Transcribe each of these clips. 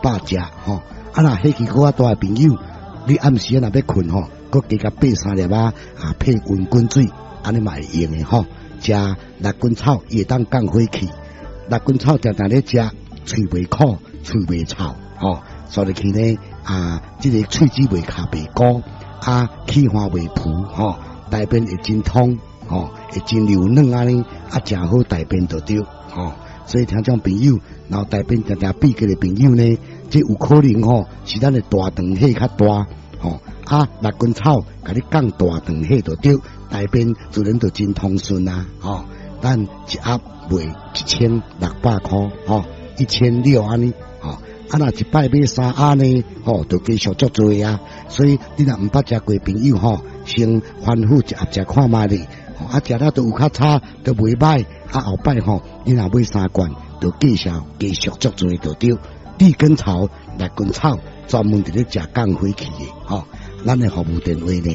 百只吼。啊，若火气够啊大诶朋友，你暗时若要困吼，佮加甲8、3粒配温滚水，安尼嘛会用诶吼。食六根草也当降火气，六根草常常咧食，喙袂苦，喙袂臭吼。所以去呢即个喙齿袂卡袂鼓，气化袂浮吼，大便会真通吼，会真柔软安尼，真好大便就对吼。所以听众朋友，然后大便常常闭结的朋友呢，这有可能吼是咱的大肠气较大吼，六根草甲你降大肠气就对，大便自然就真通顺啊吼。咱一盒卖1600块吼，1600安尼吼。若一摆买3盒呢吼，就继续足多啊。所以你若毋捌食过朋友吼，先反复一盒食看卖咧。食了都有较差，都袂歹。后摆吼，你若买3罐，就继续足多就对。地根草、六根草，专门伫咧食降火气的吼。咱的服务电话呢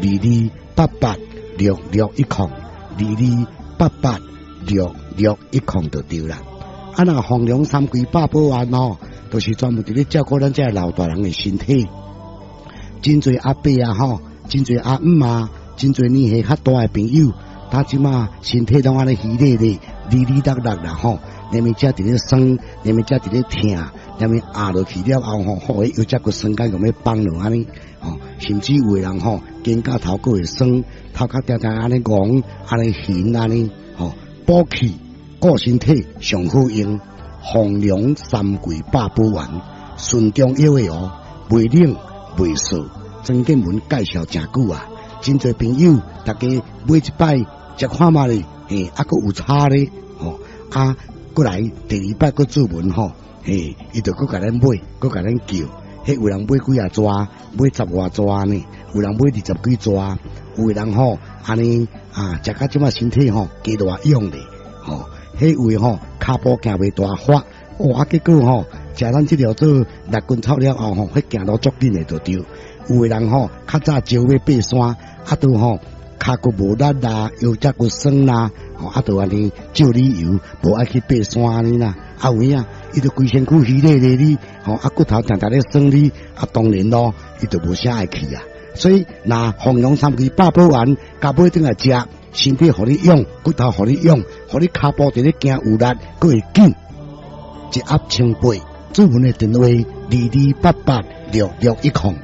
，22886610，22886610就对啦。若丰隆3季百宝丸吼，都是专门伫咧照顾咱这老大人的身体。真侪阿伯吼，真侪阿姆真侪年纪较大的朋友，他即马身体拢安尼虚咧咧、哩哩啦啦啦吼，连咪只伫咧酸，连咪只伫咧疼，连咪压落去了后吼，好有只个酸感咁要放落安尼吼，甚至有个人吼，肩胛头个会酸，头壳定定安尼戆，安尼悬安尼吼，补气顾身体上好用。丰隆3季百宝丸，顺中药的哦，袂冷袂涩。曾建文介绍真久啊。真侪朋友，大家买一摆食看嘛咧，佫有差咧，过来第2摆佫注文吼，伊就佫甲咱买，佫甲咱叫，有人买几啊抓，买10外抓呢，有人买20几抓，有个人吼安尼食到即马身体吼加大用咧，吼，有个吼骹步行袂大发，结果吼食咱即条做六根草了后吼，行路足紧诶就对。有个人吼较早招要爬山。都吼，骹骨无力啦，又只骨酸啦，都安尼照理由，无爱去爬山安尼啦。有影，伊就规身躯虚咧咧哩，骨头常常咧酸哩，当然咯，伊就无啥爱去啊。所以，那丰隆3季百宝丸，加买转来食，身体互你用，骨头互你用，互你骹步伫咧行有力，佫会紧，一盒1800。注文的电话22886610。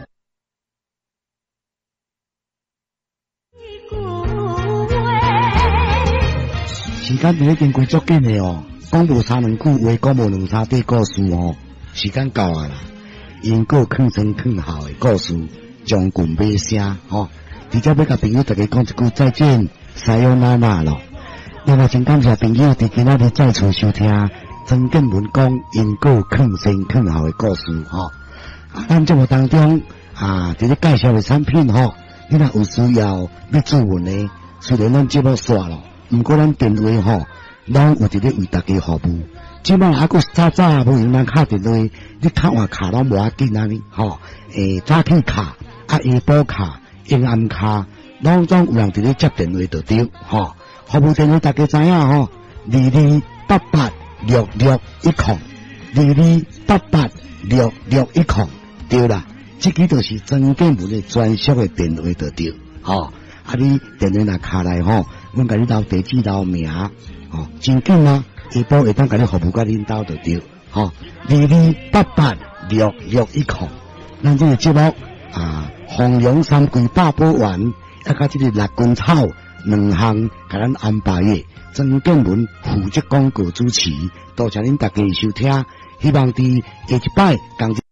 时间已经过足紧的哦，讲无3、2句话，讲无2、3句故事哦，时间到啊啦。因果劝生劝后的故事，将近尾声吼。直接要甲朋友大家讲一句再见，撒由那拉咯。另外，真感谢朋友伫今仔日再次收听曾建文讲因果劝生劝后的故事吼。咱节目当中伫咧介绍的产品吼，你若有需要要注文的，虽然咱节目煞咯。毋过咱电话吼，拢有伫咧为大家服务。即摆佫早无用咱敲电话，你敲换卡拢无要紧安尼吼。早起卡、下晡卡、阴暗卡，拢总有人伫咧接电话就对吼。服务电话大家知影吼，22886610，22886610，对啦。这个就是曾建文的专属的电话就对吼。你电话若敲来吼，阮甲你留地址、留名，真紧啊！下晡会当甲你服务甲恁兜就对，22886610。咱这个节目丰隆3季百宝丸，甲这个六根草2项，甲咱安排的曾建文负责广告主持，多谢恁大家收听，希望伫下一摆共